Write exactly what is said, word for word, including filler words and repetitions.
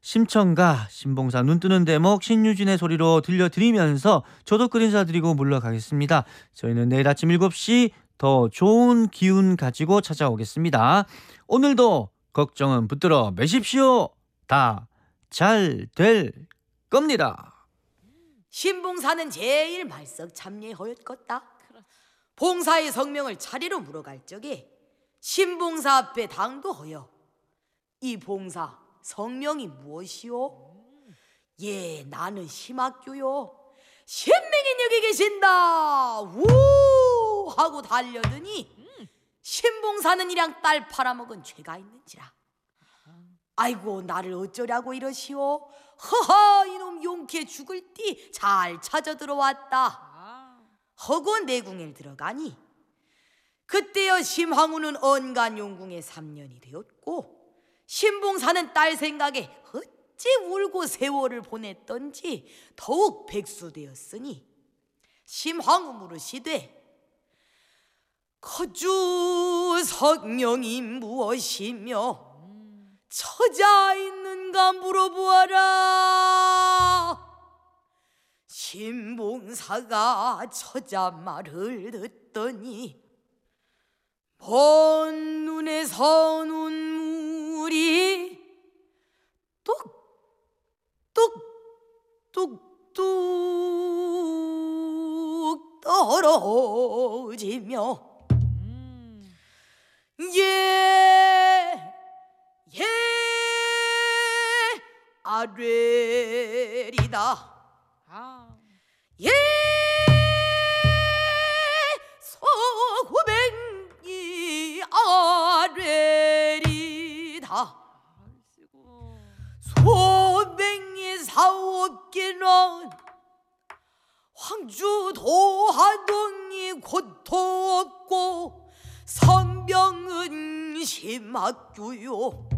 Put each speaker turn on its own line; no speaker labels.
심청가 신봉사 눈뜨는 대목 신유진의 소리로 들려드리면서 저도 끝 인사드리고 물러가겠습니다. 저희는 내일 아침 일곱 시 더 좋은 기운 가지고 찾아오겠습니다. 오늘도 걱정은 붙들어 매십시오. 다 잘 될 겁니다.
신봉사는 제일 말썽 참여하였겠다. 봉사의 성명을 차례로 물어갈 적에 신봉사 앞에 당도하여 이 봉사 성명이 무엇이오? 예, 나는 심학교요. 신명인 여기 계신다. 우 하고 달려드니 신봉사는 이랑 딸 팔아먹은 죄가 있는지라. 아이고, 나를 어쩌려고 이러시오? 허허, 이놈 용케 죽을 띠 잘 찾아 들어왔다. 허고 내궁에 들어가니 그때여 심황후는 언간용궁에 삼 년이 되었고 신봉사는 딸 생각에 어찌 울고 세월을 보냈던지 더욱 백수되었으니 심황후 물으시되 거주 성명이 무엇이며 처자 있는가 물어보아라. 신봉사가 처자 말을 듣더니 먼 눈에서 눈물이 뚝뚝뚝뚝 떨어지며 예, 예, 아뢰리다. 예, 소백이 아뢰리다. 소백이 사옵기는 황주 도하동이 고토 없고 성병은 심학교요.